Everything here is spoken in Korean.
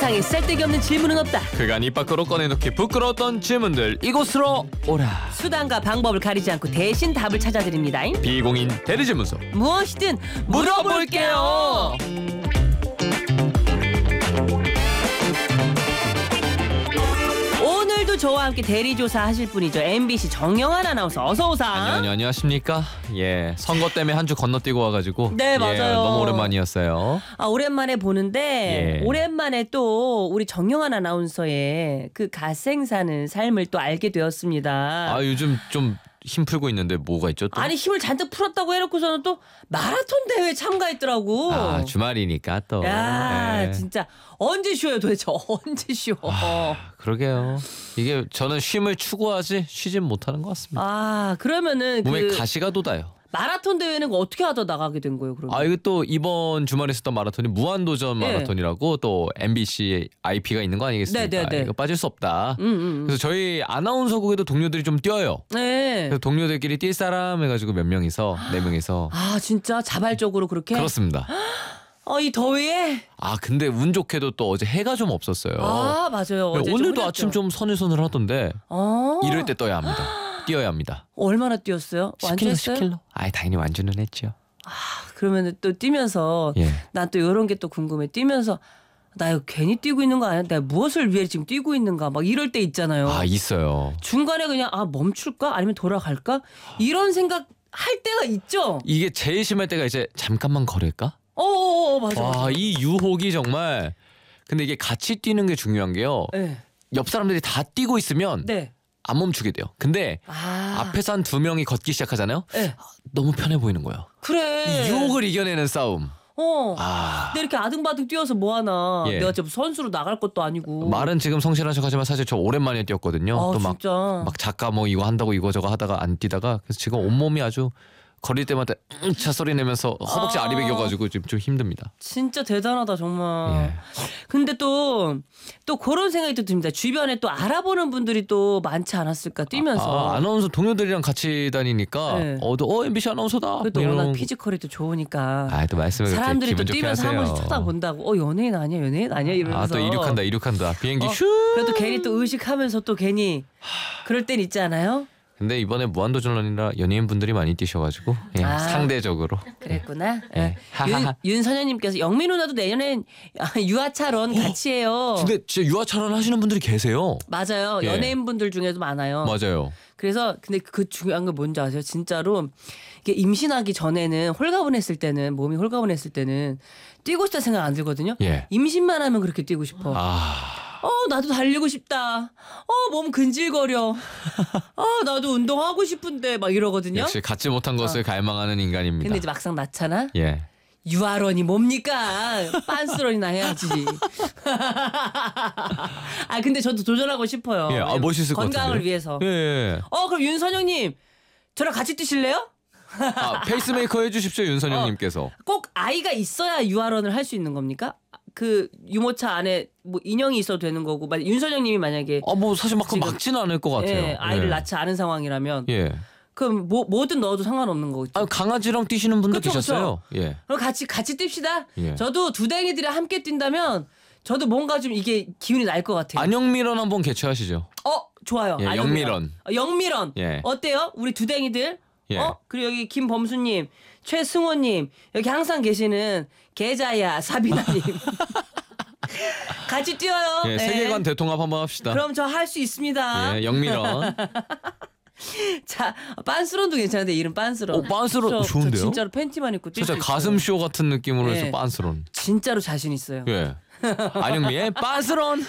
세상에 쓸데기 없는 질문은 없다. 그간 입 밖으로 꺼내놓기 부끄러웠던 질문들 이곳으로 오라. 수단과 방법을 가리지 않고 대신 답을 찾아드립니다. 비공인 대리질문서 무엇이든 물어볼게요. 오늘도 저와 함께 대리조사 하실 분이죠. MBC 정영환 아나운서 어서 오사. 안녕하십니까. 예, 선거 때문에 한 주 건너뛰고 와가지고 네, 맞아요. 예, 너무 오랜만이었어요. 오랜만에 보는데 예. 오랜만에 또 우리 정영환 아나운서의 그 갓생 사는 삶을 또 알게 되었습니다. 요즘 좀 힘 풀고 있는데 뭐가 있죠 또? 아니 힘을 잔뜩 풀었다고 해놓고서는 또 마라톤 대회 참가했더라고. 주말이니까 또. 야 예. 진짜 언제 쉬어요 도대체 언제 쉬어. 그러게요. 이게 저는 쉼을 추구하지 쉬진 못하는 것 같습니다. 그러면은 몸에 가시가 돋아요. 마라톤 대회는 어떻게 하다 나가게 된 거예요 그러면? 이거 또 이번 주말에 있었던 마라톤이 무한도전 네. 마라톤이라고 또 MBC IP가 있는 거 아니겠습니까? 네네네. 이거 빠질 수 없다. 그래서 저희 아나운서국에도 동료들이 좀 뛰어요. 네. 그래서 동료들끼리 뛸 사람 해가지고 몇 명이서 4명이서 진짜 자발적으로 그렇게? 그렇습니다. 이 더위에? 근데 운 좋게도 또 어제 해가 좀 없었어요. 맞아요. 어제 좀 오늘도 흐렸죠. 아침 좀 서늘서늘하던데 이럴 때 떠야 합니다. 뛰어야 합니다. 얼마나 뛰었어요? 10km, 완주했어요? 10km. 당연히 완주는 했죠. 그러면 또 뛰면서 예. 난 또 이런 게 또 궁금해. 뛰면서 나 이거 괜히 뛰고 있는 거 아니야? 내가 무엇을 위해 지금 뛰고 있는가? 막 이럴 때 있잖아요. 있어요. 중간에 그냥 멈출까? 아니면 돌아갈까? 이런 생각 할 때가 있죠. 이게 제일 심할 때가 이제 잠깐만 걸을까? 맞아. 이 유혹이 정말. 근데 이게 같이 뛰는 게 중요한 게요. 네. 옆 사람들이 다 뛰고 있으면 네. 안 멈추게 돼요. 근데 앞에서 한 2명이 걷기 시작하잖아요. 네. 너무 편해 보이는 거예요. 그래. 이 유혹을 이겨내는 싸움. 근데 이렇게 아등바등 뛰어서 뭐하나. 예. 내가 지금 선수로 나갈 것도 아니고. 말은 지금 성실한 척하지만 사실 저 오랜만에 뛰었거든요. 또 막 진짜. 작가 뭐 이거 한다고 이거저거 하다가 안 뛰다가 그래서 지금 온몸이 아주 거릴 때마다 차 소리 내면서 허벅지 아리백여가지고 지금 좀 힘듭니다. 진짜 대단하다 정말. 예. 근데 또 그런 생각이 또 듭니다. 주변에 또 알아보는 분들이 또 많지 않았을까 뛰면서. 아나운서 동료들이랑 같이 다니니까 네. MBC 아나운서다. 그래도 뭐 워낙 이런 피지컬이 또 좋으니까. 또 말씀을 사람들이 또 기분 좋게 뛰면서 한 하세요. 번씩 쳐다본다고. 연예인 아니야 이러면서. 또 이륙한다. 비행기 슈. 그래도 괜히 또 의식하면서 또 괜히 그럴 땐 있잖아요. 근데 이번에 무한도전이라 연예인분들이 많이 뛰셔가지고 상대적으로. 그랬구나. 예. 윤선현님께서 영민 누나도 내년엔 유아차론 같이 해요. 근데 진짜 유아차론 하시는 분들이 계세요. 맞아요. 예. 연예인분들 중에도 많아요. 맞아요. 그래서 근데 그 중요한 건 뭔지 아세요? 진짜로 이게 임신하기 전에는 홀가분했을 때는 몸이 홀가분했을 때는 뛰고 싶다 생각 안 들거든요. 예. 임신만 하면 그렇게 뛰고 싶어. 나도 달리고 싶다. 몸 근질거려. 나도 운동하고 싶은데 막 이러거든요. 역시 갖지 못한 것을 갈망하는 인간입니다. 근데 이제 막상 낳잖아. 예. 유아런이 뭡니까? 빤스런이나 해야지. 근데 저도 도전하고 싶어요. 예. 멋있을 것 같은데. 건강을 위해서. 예. 그럼 윤선영님 저랑 같이 뛰실래요? 페이스메이커 해주십시오 윤선영님께서. 꼭 아이가 있어야 유아런을 할 수 있는 겁니까? 그 유모차 안에 뭐 인형이 있어도 되는 거고, 윤선영님이 만약에 사실 막 막지는 않을 것 같아요. 예, 아이를 낳지 않은 상황이라면, 예. 그럼 뭐든 넣어도 상관없는 거죠. 강아지랑 뛰시는 분도 그쵸, 계셨어요. 예. 그럼 같이 뜁시다. 예. 저도 두댕이들이 함께 뛴다면 저도 뭔가 좀 이게 기운이 날 것 같아요. 안영미런 한번 개최하시죠. 좋아요. 예, 영미런. 영미런. 예. 어때요? 우리 두댕이들. 예. 그리고 여기 김범수님, 최승호님, 여기 항상 계시는 계자야 사비나님. 같이 뛰어요. 예, 세계관 대통합 한번 합시다. 그럼 저 할 수 있습니다. 예, 영미런. 자, 빤스런도 괜찮은데 이름 빤스런. 빤스런 좋은데요? 저 진짜로 팬티만 입고 뛸 수 진짜 있어요. 가슴쇼 같은 느낌으로 예. 해서 빤스런. 진짜로 자신 있어요. 예. 안영미의 빤스런.